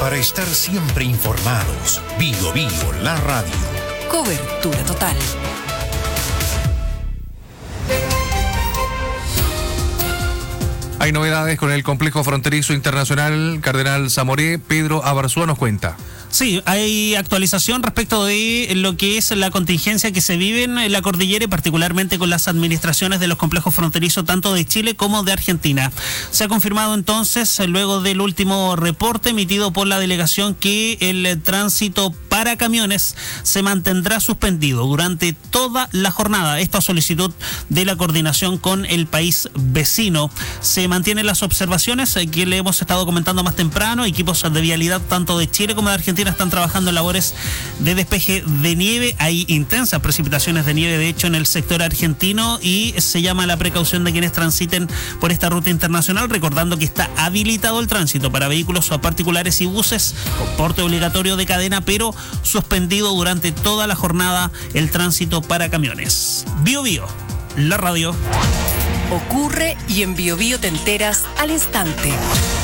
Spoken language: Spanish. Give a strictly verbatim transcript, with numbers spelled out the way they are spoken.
Para estar siempre informados, Bio Bio, la radio. Cobertura total. Hay novedades con el complejo fronterizo internacional Cardenal Zamoré. Pedro Abarzúa nos cuenta. Sí, hay actualización respecto de lo que es la contingencia que se vive en la cordillera y particularmente con las administraciones de los complejos fronterizos tanto de Chile como de Argentina. Se ha confirmado entonces, luego del último reporte emitido por la delegación, que el tránsito para camiones se mantendrá suspendido durante toda la jornada. Esto a solicitud de la coordinación con el país vecino. Se mantienen las observaciones que le hemos estado comentando más temprano. Equipos de vialidad tanto de Chile como de Argentina están trabajando en labores de despeje de nieve. Hay intensas precipitaciones de nieve, de hecho, en el sector argentino, y se llama a la precaución de quienes transiten por esta ruta internacional, recordando que está habilitado el tránsito para vehículos particulares y buses con porte obligatorio de cadena, pero suspendido durante toda la jornada el tránsito para camiones. Bio Bio, la radio. Ocurre y en Bio Bio te enteras al instante.